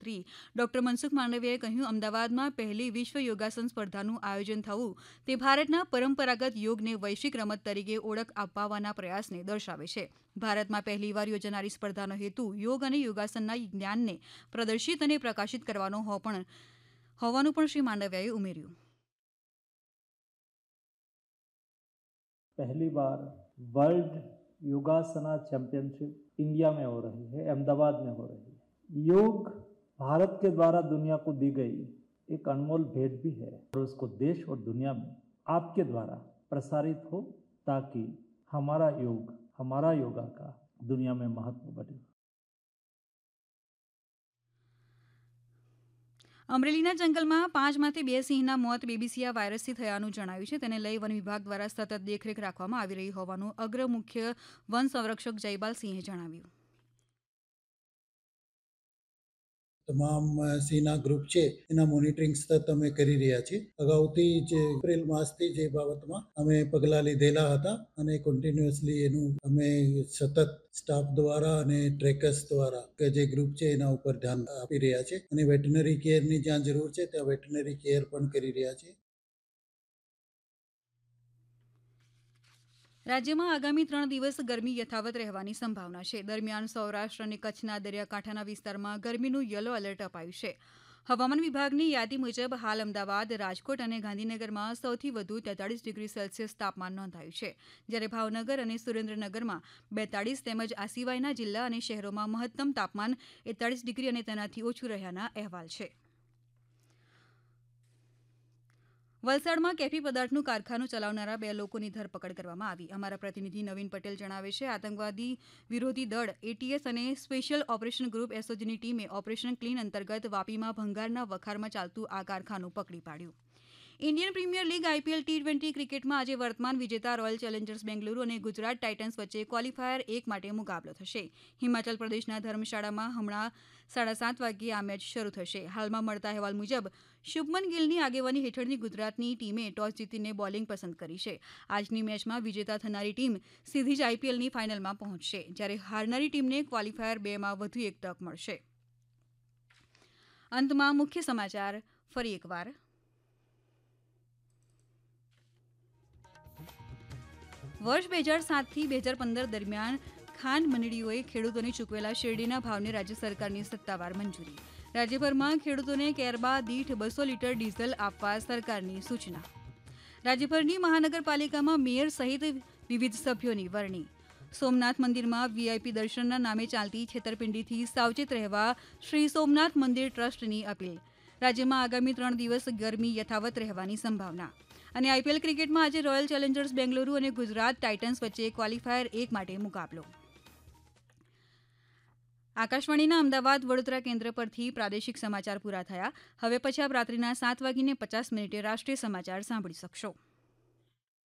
મંત્રી ડોક્ટર મનસુખ માંડવિયાએ કહ્યું, અમદાવાદમાં પહેલી વિશ્વ યોગાસન સ્પર્ધાનું આયોજન થવું તે ભારતના પરંપરાગત યોગને વૈશ્વિક રમત તરીકે ઓળખ અપાવવાના પ્રયાસને દર્શાવે છે. ભારતમાં પહેલીવાર યોજાનારી સ્પર્ધાનો હેતુ યોગ અને યોગાસનના જ્ઞાનને પ્રદર્શિત અને પ્રકાશિત કરવાનો હોવાનું પણ શ્રી માંડવિયાએ ઉમેર્યું. पहली बार वर्ल्ड योगासना चैंपियनशिप इंडिया में हो रही है, अहमदाबाद में हो रही है. योग भारत के द्वारा दुनिया को दी गई एक अनमोल भेंट भी है और उसको देश और दुनिया में आपके द्वारा प्रसारित हो ताकि हमारा योगा का दुनिया में महत्व बढ़े. અમરેલીના જંગલમાં 5માંથી 2 સિંહના મોત બેબીસિયા વાયરસથી થયાનું જણાવ્યું છે. તેને લઈ વન વિભાગ દ્વારા સતત દેખરેખ રાખવામાં આવી રહી હોવાનું અગ્ર મુખ્ય વન સંરક્ષક જયપાલસિંહે જણાવ્યું. તમામ સિંહના ગ્રુપ છે એના મોનિટરિંગ સતત અમે કરી રહ્યા છીએ. અગાઉથી જ એપ્રિલ માસથી જે બાબતમાં અમે પગલાં લીધેલા હતા અને કન્ટિન્યુઅસલી એનું અમે સતત સ્ટાફ દ્વારા અને ટ્રેકર્સ દ્વારા કે જે ગ્રુપ છે એના ઉપર ધ્યાન આપી રહ્યા છે અને વેટનરી કેરની જ્યાં જરૂર છે ત્યાં વેટનરી કેર પણ કરી રહ્યા છે. રાજ્યમાં આગામી 3 દિવસ ગરમી યથાવત રહેવાની સંભાવના છે. દરમિયાન સૌરાષ્ટ્ર અને કચ્છના દરિયાકાંઠાના વિસ્તારમાં ગરમીનું યલો એલર્ટ અપાયું છે. હવામાન વિભાગની યાદી મુજબ હાલ અમદાવાદ, રાજકોટ અને ગાંધીનગરમાં સૌથી વધુ 43 ડિગ્રી સેલ્સિયસ તાપમાન નોંધાયું છે. જ્યારે ભાવનગર અને સુરેન્દ્રનગરમાં 42 તેમજ આ સિવાયના જિલ્લા અને શહેરોમાં મહત્તમ તાપમાન 41 ડિગ્રી અને તેનાથી ઓછું રહ્યાના અહેવાલ છે. વલસાડમાં કેફી પદાર્થનું કારખાનું ચલાવનારા 2 લોકોની ધરપકડ કરવામાં આવી. અમારા પ્રતિનિધિ નવીન પટેલ જણાવે છે, આતંકવાદી વિરોધી દળ એટીએસ અને સ્પેશિયલ ઓપરેશન ગ્રુપ એસઓજીની ટીમે ઓપરેશન ક્લીન અંતર્ગત વાપીમાં ભંગારના વખારમાં ચાલતું આ કારખાનું પકડી પાડ્યું. ઇન્ડિયન પ્રીમિયર લીગ આઈપીએલ ટી-20 ક્રિકેટમાં આજે વર્તમાન વિજેતા રોયલ ચેલેન્જર્સ બેંગલુરુ અને ગુજરાત ટાઇટન્સ વચ્ચે ક્વોલિફાયર 1 માટે મુકાબલો થશે. હિમાચલ પ્રદેશના ધર્મશાળામાં હમણાં 7:30 વાગ્યે આ મેચ શરૂ થશે. હાલમાં મળતા અહેવાલ મુજબ શુભમન ગિલની આગેવાની હેઠળની ગુજરાતની ટીમે ટોસ જીતીને બોલિંગ પસંદ કરી છે. આજની મેચમાં વિજેતા થનારી ટીમ સીધી જ આઈપીએલની ફાઇનલમાં પહોંચશે, જ્યારે હારનારી ટીમને ક્વોલિફાયર 2માં વધુ એક તક મળશે. અંતમાં મુખ્ય સમાચાર ફરી એકવાર. વર્ષ 2007થી 2015 દરમિયાન ખાંડ મંડળીઓએ ખેડૂતોને ચૂકવેલા શેરડીના ભાવને રાજ્ય સરકારની સત્તાવાર મંજૂરી. રાજ્યભરમાં ખેડૂતોને કેરબા દીઠ 200 લીટર ડીઝલ આપવા સરકારની સૂચના. રાજ્યભરની મહાનગરપાલિકામાં મેયર સહિત વિવિધ સભ્યોની વરણી. સોમનાથ મંદિરમાં વીઆઈપી દર્શનના નામે ચાલતી છેતરપિંડીથી સાવચેત રહેવા શ્રી સોમનાથ મંદિર ટ્રસ્ટની અપીલ. રાજ્યમાં આગામી 3 દિવસ ગરમી યથાવત રહેવાની સંભાવના. અને આઈપીએલ ક્રિકેટમાં આજે રોયલ ચેલેન્જર્સ બેંગલુરુ અને ગુજરાત ટાઇટન્સ વચ્ચે ક્વોલિફાયર 1 માટે મુકાબલો. આકાશવાણીના અમદાવાદ વડોદરા કેન્દ્ર પરથી પ્રાદેશિક સમાચાર પૂરા થયા. હવે પછી આપ રાત્રિના 7:50 રાષ્ટ્રીય સમાચાર સાંભળી શકશો.